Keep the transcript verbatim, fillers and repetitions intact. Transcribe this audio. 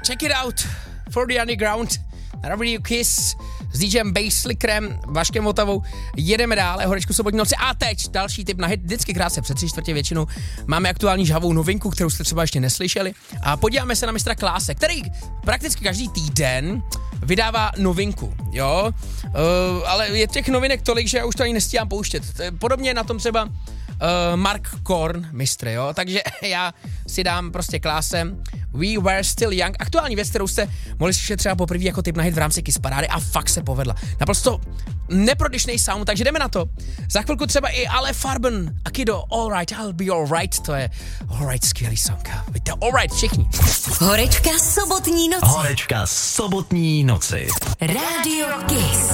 check it out for the underground na Radio Kiss s DJem Basslickerem, Vaškem Votavou. Jedeme dále, horečku sobotní noci. A teď další tip na hit, vždycky krátce před tři čtvrtě většinou. Máme aktuální žhavou novinku, kterou jste třeba ještě neslyšeli. A podíváme se na mistra Kláse, který prakticky každý týden vydává novinku, jo. Uh, ale je těch novinek tolik, že já už to ani nestíhám pouštět. Podobně na tom třeba uh, Mark Korn, mistr, jo. Takže já si dám prostě Klásem We Were Still Young, aktuální věc, kterou jste mohli slyšet třeba poprvé jako tip na hit v rámci Kiss Parády a fakt se povedla. Naprosto neprodyšný sound, takže jdeme na to. Za chvilku třeba i Ale Farben a Kido, Alright, I'll be alright, to je alright, skvělý song. Víte, alright, všichni. Horečka sobotní noci. Horečka sobotní noci. Radio Kiss.